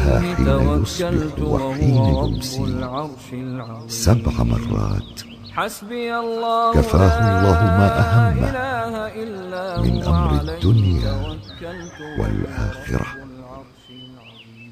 لها حين يصبح وحين يمسي 7 مرات. كفاه الله ما أهمه من أمر الدنيا والآخرة.